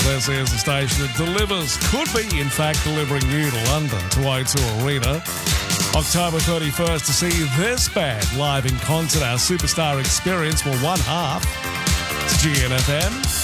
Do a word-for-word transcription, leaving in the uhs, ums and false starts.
This is the station that delivers, could be in fact delivering you to London to O two Arena. October thirty-first to see this band live in concert. Our superstar experience will one half. It's G N F M.